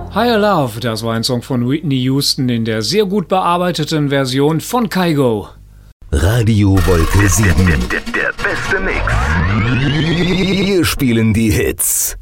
Higher Love, das war ein Song von Whitney Houston in der sehr gut bearbeiteten Version von Kygo. Radio Wolke 7. Der beste Mix. Wir spielen die Hits.